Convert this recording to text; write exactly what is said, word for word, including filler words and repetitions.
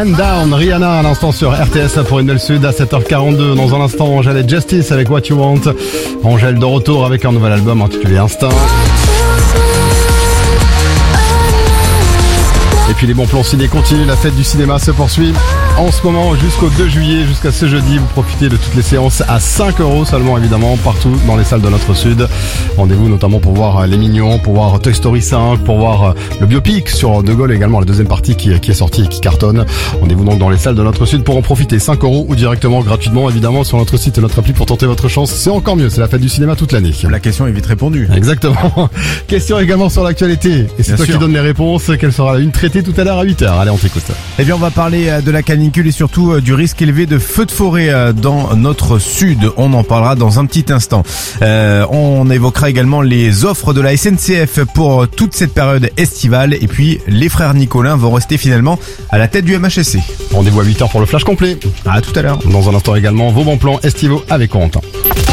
Man Down, Rihanna à l'instant sur R T S pour une belle sud à sept heures quarante-deux. Dans un instant, Angèle et Justice avec What You Want. Angèle de retour avec un nouvel album intitulé Instinct. Et puis les bons plans ciné continuent, la fête du cinéma se poursuit. En ce moment, jusqu'au deux juillet, jusqu'à ce jeudi, vous profitez de toutes les séances à cinq euros seulement, évidemment, partout dans les salles de notre sud. Rendez-vous notamment pour voir Les Mignons, pour voir Toy Story cinq, pour voir le biopic sur De Gaulle, également la deuxième partie qui, qui est sortie et qui cartonne. Rendez-vous donc dans les salles de notre sud pour en profiter. cinq euros ou directement, gratuitement, évidemment, sur notre site et notre appli pour tenter votre chance. C'est encore mieux, c'est la fête du cinéma toute l'année. La question est vite répondue. Exactement. Question également sur l'actualité. Et c'est Bien toi sûr. qui donne les réponses. Quelle sera la une traitée tout à l'heure à huit heures. Allez, on t'écoute. Eh bien, on va parler euh, de la canicule et surtout euh, du risque élevé de feux de forêt euh, dans notre sud. On en parlera dans un petit instant. Euh, on évoquera également les offres de la S N C F pour euh, toute cette période estivale. Et puis, les frères Nicolin vont rester finalement à la tête du M H S C. Rendez-vous à huit heures pour le flash complet. À tout à l'heure. Dans un instant également, vos bons plans estivaux avec Corentin.